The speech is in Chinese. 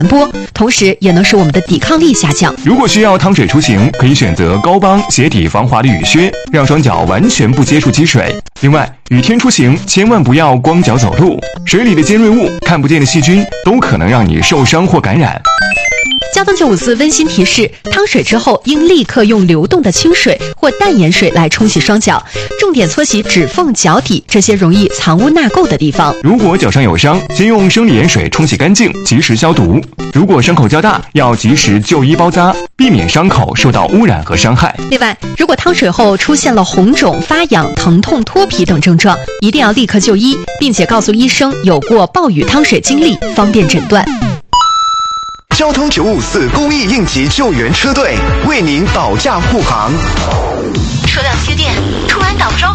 播，同时也能使我们的抵抗力下降。 如果需要趟水出行，可以选择高帮鞋底防滑的雨靴，让双脚完全不接触积水。另外，雨天出行千万不要光脚走路，水里的尖锐物、看不见的细菌都可能让你受伤或感染。 交通954温馨提示：趟水之后应立刻用流动的清水或淡盐水来冲洗双脚，重点搓洗指缝、脚底这些容易藏污纳垢的地方。 如果脚上有伤，先用生理盐水冲洗干净，及时消毒。如果伤口较大，要及时就医包扎，避免伤口受到污染和伤害。 另外，如果趟水后出现了红肿、发痒、疼痛、脱皮等症状，一定要立刻就医，并且告诉医生有过暴雨趟水经历，方便诊断。 交通954公益应急救援车队为您保驾护航。 车辆缺电，突然打不着